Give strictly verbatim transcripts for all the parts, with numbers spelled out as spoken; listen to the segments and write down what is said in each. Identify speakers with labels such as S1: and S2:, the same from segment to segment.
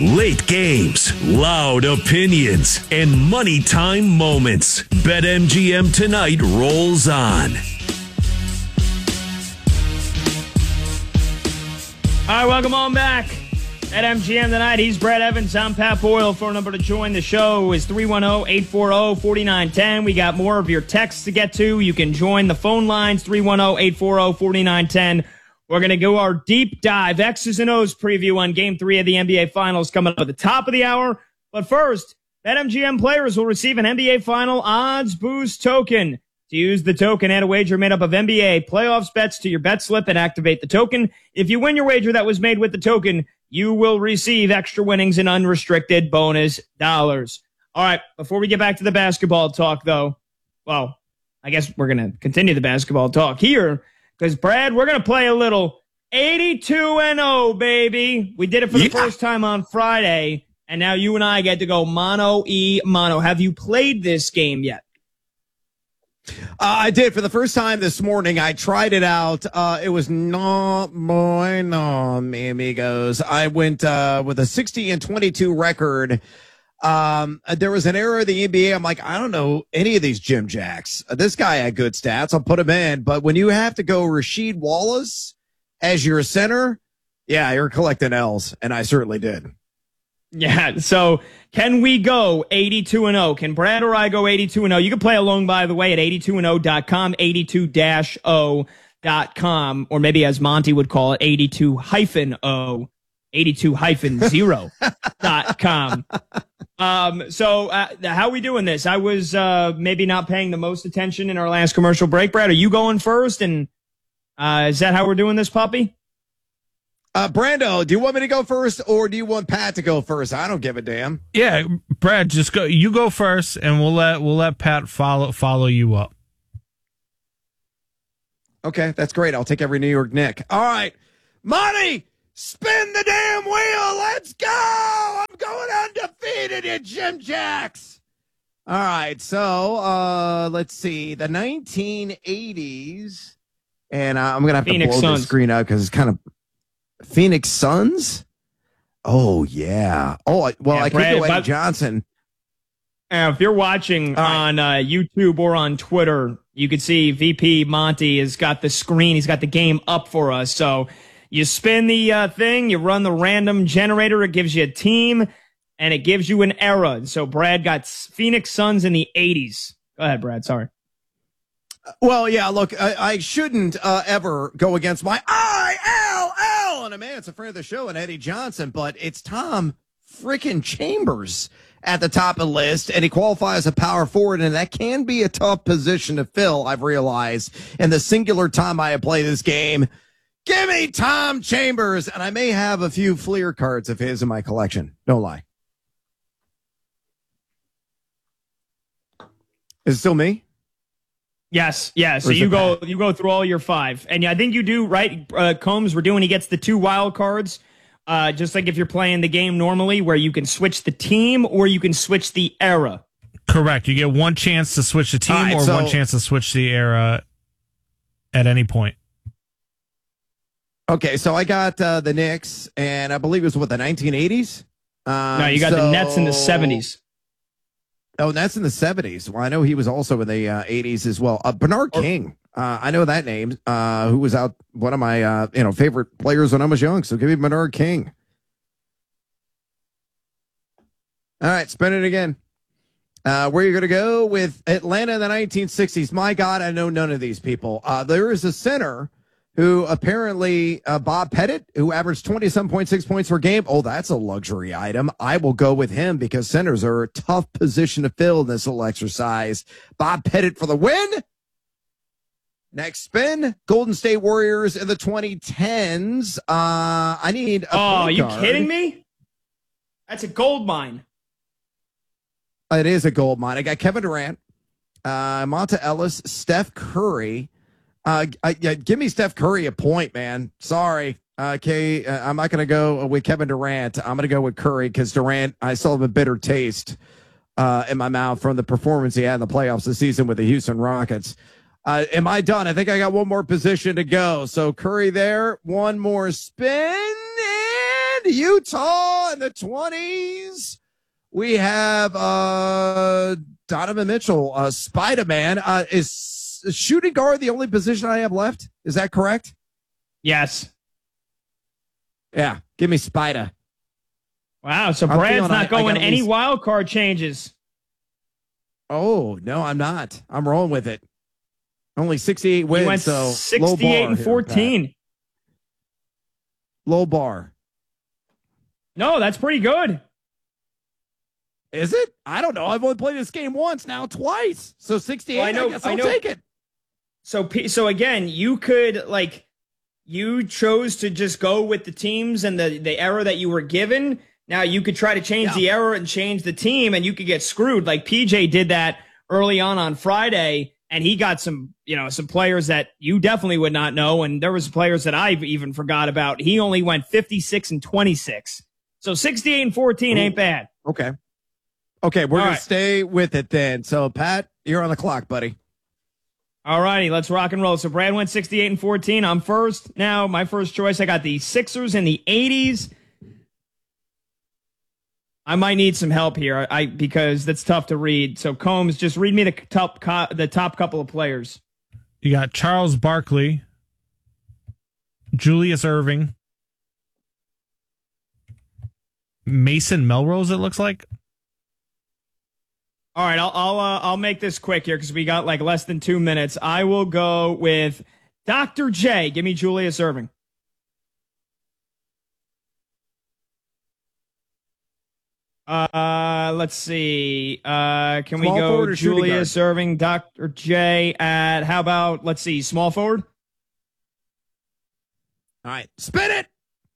S1: Late games, loud opinions, and money time moments. BetMGM Tonight rolls on.
S2: All right, welcome on back. At M G M Tonight, he's Brad Evans. I'm Pat Boyle. Phone number to join the show is three one zero, eight four zero, four nine one zero. We got more of your texts to get to. You can join the phone lines, three one zero, eight four zero, four nine one zero. We're going to go our deep dive X's and O's preview on Game three of the N B A Finals coming up at the top of the hour. But first, BetMGM players will receive an N B A Final Odds Boost token. To use the token, add a wager made up of N B A playoffs bets to your bet slip and activate the token. If you win your wager that was made with the token, you will receive extra winnings and unrestricted bonus dollars. All right, before we get back to the basketball talk, though, well, I guess we're going to continue the basketball talk here because, Brad, we're going to play a little eighty-two and oh, baby. We did it for the yeah. first time on Friday, and now you and I get to go mono e mono. Have you played this game yet?
S3: Uh, I did for the first time this morning. I tried it out. Uh, it was not bueno, mi amigos. I went uh, with a sixty and twenty-two record. Um, there was an era of the N B A. I'm like, I don't know any of these Jim Jacks. Uh, this guy had good stats. I'll put him in. But when you have to go Rasheed Wallace as your center, yeah, you're collecting L's, and I certainly did.
S2: Yeah, so can we go eighty-two and oh? Can Brad or I go eighty-two and oh? You can play along, by the way, at eighty-two and oh dot com, eighty-two dash oh dot com, or maybe as Monty would call it, eighty-two hyphen oh, eighty-two hyphen zero dot com. Um, so uh, how are we doing this? I was uh, maybe not paying the most attention in our last commercial break. Brad, are you going first? And uh, is that how we're doing this, puppy?
S3: Uh, Brando, do you want me to go first or do you want Pat to go first? I don't give a damn.
S4: Yeah, Brad, just go. You go first, and we'll let we'll let Pat follow follow you up.
S3: Okay, that's great. I'll take every New York Knick. All right, Monty, spin the damn wheel. Let's go. I'm going undefeated, you Jim Jacks. All right, so uh, let's see the nineteen eighties, and uh, I'm gonna have
S2: Phoenix
S3: to blow
S2: Suns.
S3: the screen out because it's kind of. Phoenix Suns? Oh, yeah. Oh, I, well,
S2: yeah,
S3: I
S2: Brad,
S3: could go Eddie
S2: but,
S3: Johnson.
S2: Uh, if you're watching
S3: right.
S2: on uh, YouTube or on Twitter, you can see V P Monty has got the screen. He's got the game up for us. So you spin the uh, thing, you run the random generator. It gives you a team, and it gives you an era. And so Brad got Phoenix Suns in the eighties. Go ahead, Brad. Sorry.
S3: Well, yeah, look, I, I shouldn't uh, ever go against my I L L, and a man, it's a friend of the show, and Eddie Johnson, but it's Tom freaking Chambers at the top of the list, and he qualifies as a power forward, and that can be a tough position to fill, I've realized, in the singular time I have played this game. Give me Tom Chambers, and I may have a few Fleer cards of his in my collection. Don't lie. Is it still me?
S2: Yes, yeah. So you go, you go through all your five, and I think you do right. Uh, Combs, we're doing. He gets the two wild cards, uh, just like if you're playing the game normally, where you can switch the team or you can switch the era.
S4: Correct. You get one chance to switch the team
S3: right,
S4: or
S3: so,
S4: one chance to switch the era at any point.
S3: Okay, so I got uh, the Knicks, and I believe it was what the nineteen eighties. Um,
S2: no, you got
S3: so,
S2: the Nets in the seventies.
S3: Oh, that's in the seventies. Well, I know he was also in the uh, eighties as well. Uh, Bernard or, King, uh, I know that name. Uh, who was out one of my uh, you know favorite players when I was young. So give me Bernard King. All right, spin it again. Uh, where are you going to go with Atlanta in the nineteen sixties? My God, I know none of these people. Uh, there is a center who apparently, uh, Bob Pettit, who averaged twenty-seven point six points per game. Oh, that's a luxury item. I will go with him because centers are a tough position to fill in this little exercise. Bob Pettit for the win. Next spin, Golden State Warriors in the twenty tens. Uh, I need a
S2: Oh, are you
S3: card.
S2: kidding me? That's a gold mine.
S3: It is a gold mine. I got Kevin Durant, uh, Monta Ellis, Steph Curry. Uh, I, yeah, give me Steph Curry a point, man. Sorry. Uh, okay, uh, I'm not going to go with Kevin Durant. I'm going to go with Curry because Durant, I still have a bitter taste uh, in my mouth from the performance he had in the playoffs this season with the Houston Rockets. Uh, am I done? I think I got one more position to go. So Curry there, one more spin, Utah in the twenties. We have uh, Donovan Mitchell, uh, Spider-Man. Uh, is shooting guard the only position I have left? Is that correct?
S2: Yes.
S3: Yeah, give me Spider.
S2: Wow, so
S3: I'm
S2: Brad's
S3: feeling
S2: not
S3: I- I
S2: going
S3: got at
S2: any
S3: least-
S2: wild card changes.
S3: Oh, no, I'm not. I'm rolling with it. Only sixty-eight
S2: He
S3: wins,
S2: went
S3: so
S2: sixty-eight
S3: low bar
S2: and
S3: here,
S2: fourteen.
S3: Pat. Low bar.
S2: No, that's pretty good.
S3: Is it? I don't know. I've only played this game once, now twice. So sixty-eight,
S2: Well, I
S3: I,
S2: know-
S3: guess
S2: I
S3: I'll
S2: know-
S3: take it.
S2: So, P- so again, you could like, you chose to just go with the teams and the the error that you were given. Now you could try to change
S3: Yeah.
S2: the error and change the team, and you could get screwed. Like P J did that early on on Friday, and he got some, you know, some players that you definitely would not know, and there was players that I even forgot about. He only went fifty-six and twenty-six, so sixty-eight and fourteen ain't bad.
S3: Okay. Okay, we're
S2: All
S3: going
S2: right.
S3: to stay with it then. So, Pat, you're on the clock, buddy.
S2: All righty, let's rock and roll. So Brad went sixty-eight and fourteen. I'm first. Now, my first choice, I got the Sixers in the eighties. I might need some help here I because that's tough to read. So Combs, just read me the top co- the top couple of players.
S4: You got Charles Barkley, Julius Irving, Mason Melrose, it looks like.
S2: All right, I'll I'll uh, I'll make this quick here because we got like less than two minutes. I will go with Doctor J. Give me Julius Irving. Uh, let's see. Uh, can
S3: Small
S2: we go
S3: forward or shooting
S2: Julius Irving, Doctor J at how about let's see, small forward?
S3: All right, spin it.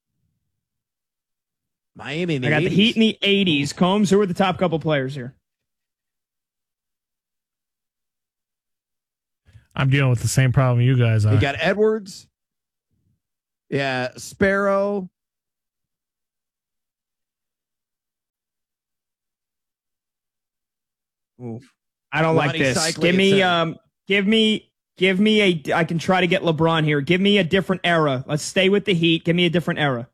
S3: Miami in the
S2: I got
S3: eighties.
S2: the Heat in the eighties. Combs, who are the top couple players here?
S4: I'm dealing with the same problem you guys are.
S3: You got Edwards. Yeah, Sparrow.
S2: I don't like
S3: Lonnie
S2: this.
S3: Cycli
S2: Give
S3: at
S2: me,
S3: center.
S2: um, give me, give me a. I can try to get LeBron here. Give me a different era. Let's stay with the Heat. Give me a different era.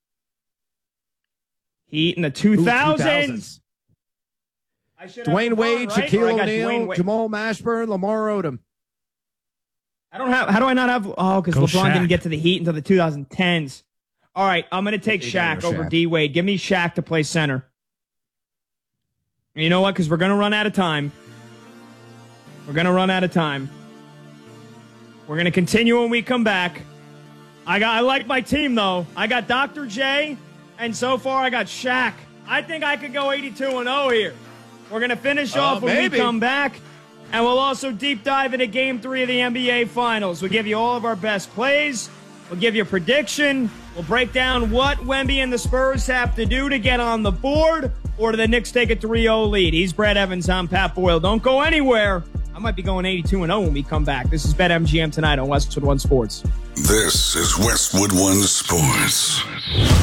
S2: Heat in the two
S3: Ooh,
S2: thousands. I should have
S3: Dwayne
S2: LeBron,
S3: Wade,
S2: right? Or
S3: Shaquille
S2: I got Dwayne
S3: O'Neal,
S2: Wade.
S3: Jamal Mashburn, Lamar Odom.
S2: I don't have. How do I not have? Oh, because
S4: Go
S2: LeBron
S4: Shaq.
S2: didn't get to the Heat until the twenty tens. All right, I'm going to take
S3: You gotta
S2: Shaq
S3: go
S2: over
S3: Shaq.
S2: D Wade. Give me Shaq to play center. And you know what? Because we're going to run out of time. We're going to run out of time. We're going to continue when we come back. I got. I like my team though. I got Doctor J, and so far I got Shaq. I think I could go eighty-two and oh here. We're going to finish
S3: Uh,
S2: off when
S3: maybe.
S2: we come back. And we'll also deep dive into Game three of the N B A Finals. We'll give you all of our best plays. We'll give you a prediction. We'll break down what Wemby and the Spurs have to do to get on the board, or do the Knicks take a three oh lead. He's Brad Evans. I'm Pat Boyle. Don't go anywhere. I might be going eighty-two and oh when we come back. This is BetMGM tonight on Westwood One Sports.
S5: This is Westwood One Sports.